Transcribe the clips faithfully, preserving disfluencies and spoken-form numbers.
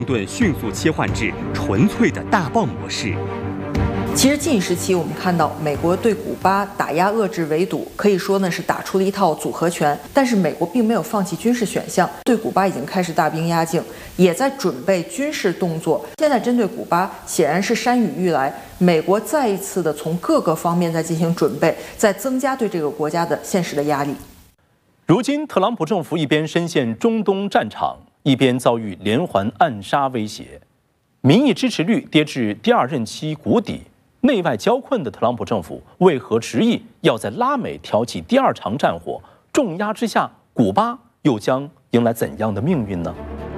顿迅速切换至纯粹的大棒模式。 其实近时期我们看到，美国对古巴打压、遏制、围堵，可以说呢是打出了一套组合拳。但是美国并没有放弃军事选项，对古巴已经开始大兵压境，也在准备军事动作。现在针对古巴显然是山雨欲来，美国再一次的从各个方面在进行准备，在增加对这个国家的现实的压力。 如今，特朗普政府一边深陷中东战场，一边遭遇连环暗杀威胁，民意支持率跌至第二任期谷底。内外交困的特朗普政府为何执意要在拉美挑起第二场战火？重压之下，古巴又将迎来怎样的命运呢？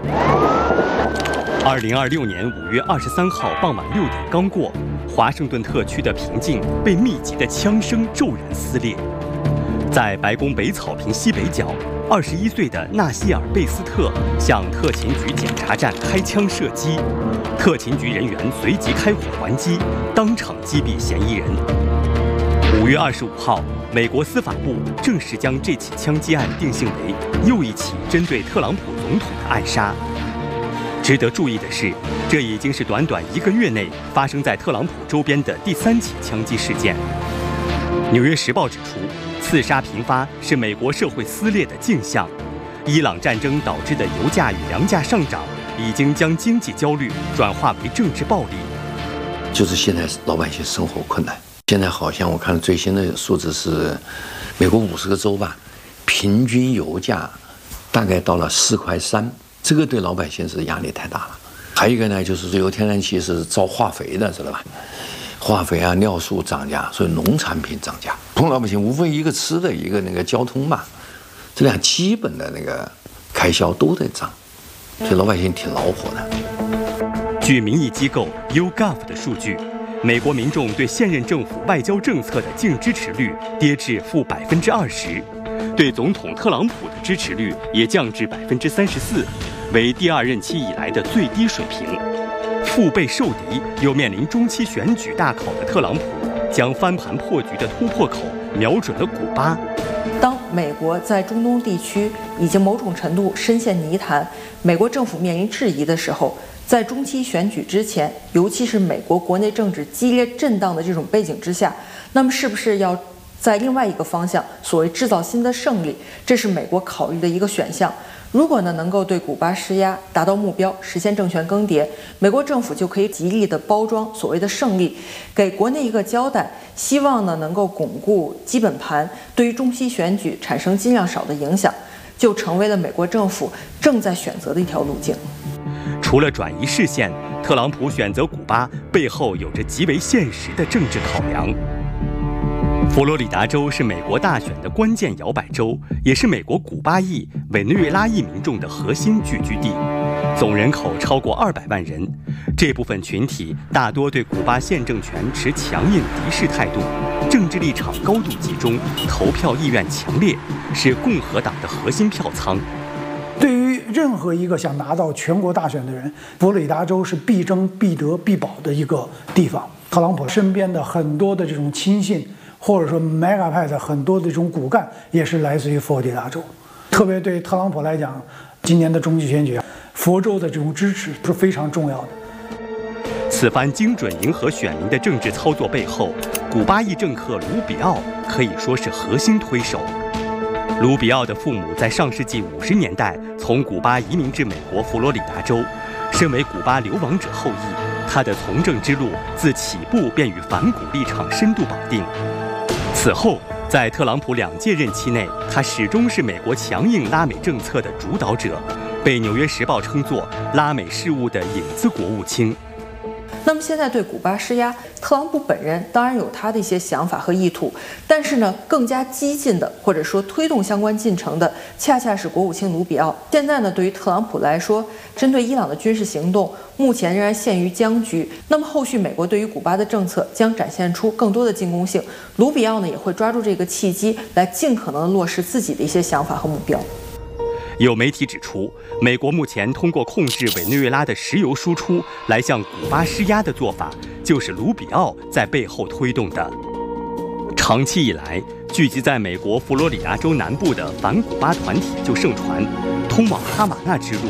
二零二六年五月二十三号傍晚六点刚过，华盛顿特区的平静被密集的枪声骤然撕裂。在白宫北草坪西北角，二十一岁的纳西尔·贝斯特向特勤局检查站开枪射击，特勤局人员随即开火还击，当场击毙嫌疑人。五月二十五号，美国司法部正式将这起枪击案定性为又一起针对特朗普总统的暗杀。值得注意的是，这已经是短短一个月内发生在特朗普周边的第三起枪击事件。《纽约时报》指出，刺杀频发是美国社会撕裂的镜象。伊朗战争导致的油价与粮价上涨，已经将经济焦虑转化为政治暴力。 就是现在老百姓生活困难，现在好像我看最新的数字是，美国五十个州吧，平均油价大概到了四块三，这个对老百姓是压力太大了。还有一个呢，就是说油天然气是造化肥的，知道吧？化肥啊、尿素涨价，所以农产品涨价，普通老百姓无非一个吃的，一个那个交通嘛，这样基本的那个开销都在涨，所以老百姓挺恼火的。 据民意机构 YouGov 的数据，美国民众对现任政府外交政策的净支持率跌至负百分之二十，对总统特朗普的支持率也降至百分之三十四，为第二任期以来的最低水平。腹背受敌又面临中期选举大考的特朗普，将翻盘破局的突破口瞄准了古巴。 当美国在中东地区已经某种程度深陷泥潭，美国政府面临质疑的时候，在中期选举之前，尤其是美国国内政治激烈震荡的这种背景之下，那么是不是要在另外一个方向，所谓制造新的胜利，这是美国考虑的一个选项。如果呢能够对古巴施压，达到目标，实现政权更迭，美国政府就可以极力的包装所谓的胜利，给国内一个交代，希望呢能够巩固基本盘，对于中期选举产生尽量少的影响，就成为了美国政府正在选择的一条路径。 除了转移视线，特朗普选择古巴背后有着极为现实的政治考量。佛罗里达州是美国大选的关键摇摆州，也是美国古巴裔、委内瑞拉裔民众的核心聚居地，总人口超过二百万人。这部分群体大多对古巴现政权持强硬敌视态度，政治立场高度集中，投票意愿强烈，是共和党的核心票仓。 对于任何一个想拿到全国大选的人，佛罗里达州是必争、必得、必保的一个地方。特朗普身边的很多的这种亲信，或者说 mega 派的很多的这种骨干，也是来自于佛罗里达州。特别对特朗普来讲，今年的中期选举，佛州的这种支持是非常重要的。 此番精准迎合选民的政治操作背后，古巴裔政客卢比奥可以说是核心推手。卢比奥的父母在上世纪五十年代从古巴移民至美国佛罗里达州，身为古巴流亡者后裔，他的从政之路自起步便与反古立场深度绑定。此后，在特朗普两届任期内，他始终是美国强硬拉美政策的主导者，被《纽约时报》称作拉美事务的影子国务卿。 那么现在对古巴施压，特朗普本人当然有他的一些想法和意图，但是呢，更加激进的或者说推动相关进程的，恰恰是国务卿卢比奥。现在呢，对于特朗普来说，针对伊朗的军事行动，目前仍然陷于僵局。那么后续美国对于古巴的政策将展现出更多的进攻性，卢比奥呢也会抓住这个契机，来尽可能的落实自己的一些想法和目标。 有媒体指出，美国目前通过控制委内瑞拉的石油输出来向古巴施压的做法，就是卢比奥在背后推动的。长期以来，聚集在美国佛罗里达州南部的反古巴团体就盛传，通往哈马那之路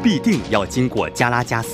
必定要经过加拉加斯。